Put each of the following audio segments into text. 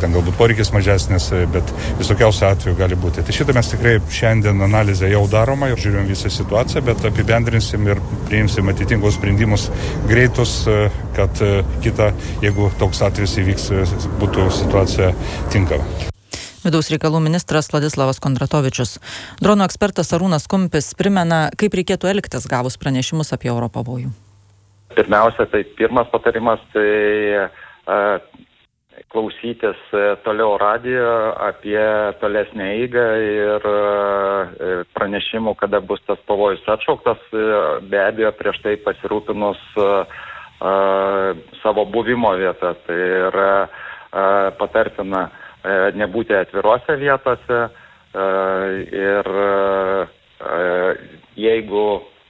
ten galbūt poreikis mažesnis, bet visokiausių atvejų gali būti. Tai šitą mes tikrai šiandien analizę jau daroma ir žiūrim visą situaciją, bet apibendrinsim ir priimsim atitinkamus sprendimus greitus, kad kita, jeigu toks atvejis įvyks, būtų situacija tinkama. Vidaus reikalų ministras Vladislavas Kondratovičius. Dronų ekspertas Arūnas Kumpis primena, kaip reikėtų elgtis gavus pranešimus apie oro pavojų. Pirmiausia, tai pirmas patarimas, tai klausytis toliau radijo apie tolesnę eigą ir pranešimų, kada bus tas pavojus atšauktas, be abejo prieš tai pasirūpinus savo buvimo vietą. Tai yra patartina nebūti atvirose vietose ir jeigu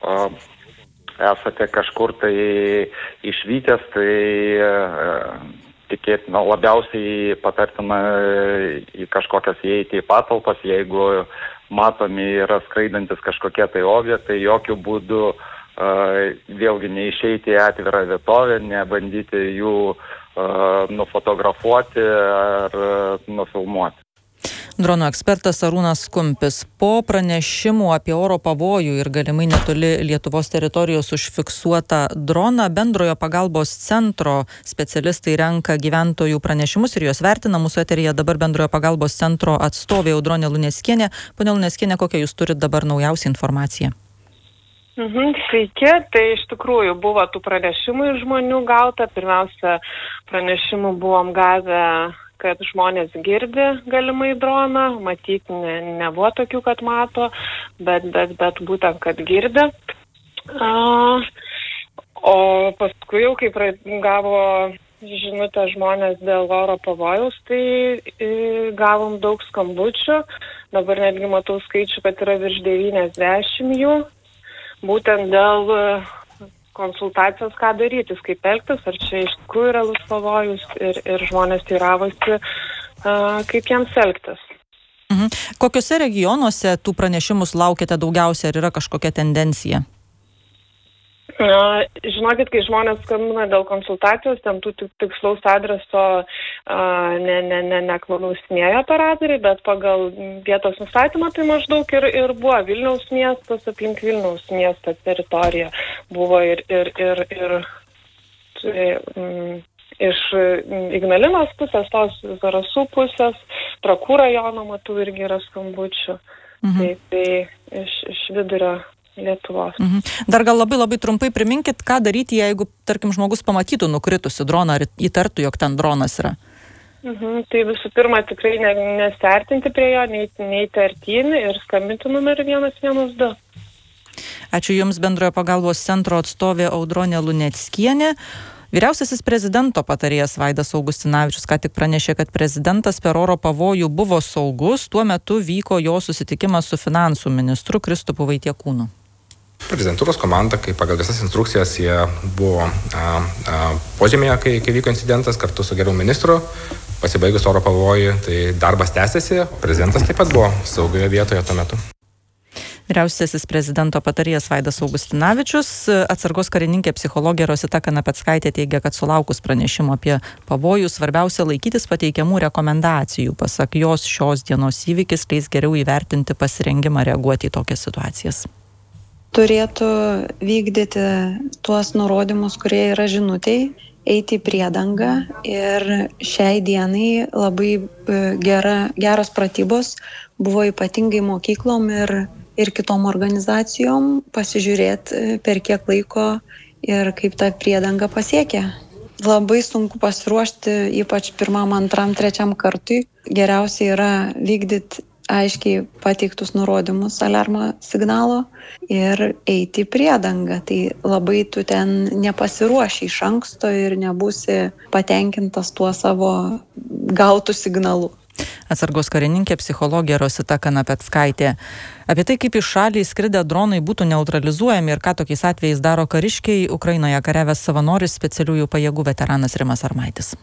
esate kažkur tai išvykęs, tai tikėtina labiausiai patartina į kažkokias įeiti į patalpas, jeigu matomi yra skraidantis kažkokie tai objektai, jokių būdų vėlgi neišeiti į atvirą vietovę, nebandyti jų nufotografuoti ar nufilmuoti. Dronų ekspertas Arūnas Kumpis. Po pranešimų apie oro pavojų ir galimai netoli Lietuvos teritorijos užfiksuotą droną, bendrojo pagalbos centro specialistai renka gyventojų pranešimus ir juos vertina. Mūsų eteryje dabar bendrojo pagalbos centro atstovė Audronė Luneckienė. Pone Luneckienė, kokią jūs turit dabar naujausią informaciją? Sveiki, tai iš tikrųjų buvo tų pranešimų iš žmonių gauta. Pirmiausia, pranešimų buvom gavę, kad žmonės girdi galimai droną, matyti nebuvo tokių, kad mato, bet būtent, kad girdi. O paskui jau, kai gavo žinutę žmonės dėl oro pavojaus, tai gavom daug skambučių. Dabar netgi matau skaičių, kad yra virš 90 jų. Būtent dėl konsultacijos, ką darytis, kaip elgtis, ar čia iš tikrųjų realus pavojus ir žmonės teiravosi, kaip jiems elgtis. Kokiuose regionuose tų pranešimų laukiate daugiausia, ar yra kažkokia tendencija? Žinokit, kai žmonės skambina dėl konsultacijos, ten tų tikslaus adreso neklausinėjo operatoriai, bet pagal vietos nustatymą tai maždaug ir buvo Vilniaus miestas, aplink Vilniaus miesto teritoriją buvo ir iš Ignalinos pusės, tos Zarasų pusės, Trakų rajono matau irgi yra skambučių, tai iš vidurio Lietuvos. Dar gal labai trumpai priminkit, ką daryti, jeigu, tarkim, žmogus pamatytų nukritusi droną ar įtartų, jog ten dronas yra. Tai visų pirma, tikrai nesiartinti prie jo, neiti artyn ir skambinti numerį 112. Ačiū Jums, bendrojo pagalbos centro atstovė Audronė Luneckienė. Vyriausiasis prezidento patarėjas Vaidas Augustinavičius ką tik pranešė, kad prezidentas per oro pavojų buvo saugus. Tuo metu vyko jo susitikimas su finansų ministru Kristupu Vaitiekūnu. Prezidentūros komanda, kai pagal visas instrukcijas jie buvo požemėje, kai vyko incidentas kartu su gerbiamu ministru. Pasibaigus oro pavojui, tai darbas tęsiasi. Prezidentas taip pat buvo saugioje vietoje tuo metu. Vyriausiasis prezidento patarėjas Vaidas Augustinavičius. Atsargos karininkė psichologė Rosita Kanapeckaitė teigia, kad sulaukus pranešimo apie pavojų svarbiausia laikytis pateikiamų rekomendacijų. Pasak jos, šios dienos įvykis leis geriau įvertinti pasirengimą reaguoti į tokias situacijas. Turėtų vykdyti tuos nurodymus, kurie yra žinutėj, eiti į priedangą ir šiai dienai labai geros pratybos buvo ypatingai mokyklom ir kitom organizacijom pasižiūrėti per kiek laiko ir kaip ta priedanga pasiekia. Labai sunku pasiruošti, ypač pirmam, antram, trečiam kartui. Geriausia yra vykdyti aiškiai pateiktus nurodymus aliarmo signalo ir eiti į priedangą. Tai labai tu ten nepasiruoši iš anksto ir nebūsi patenkintas tuo savo gautų signalu. Atsargos karininkė psichologė Rosita Kanapeckaitė. Apie tai, kaip į šalį įskridę dronai būtų neutralizuojami ir ką tokiais atvejais daro kariškiai, Ukrainoje kariavęs savanoris specialiųjų pajėgų veteranas Rimas Armaitis.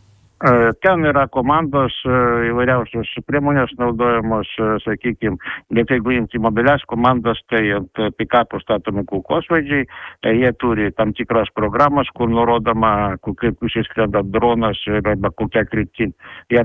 Ten yra komandos įvairiausios priemonės naudojamos, sakykime, bet jeigu imti mobilias komandas, tai ant pikapų statomi kulkosvaidžiai, jie turi tam tikras programas, kur nurodoma, kaip išskrenda dronas arba kokia kryptim. Jie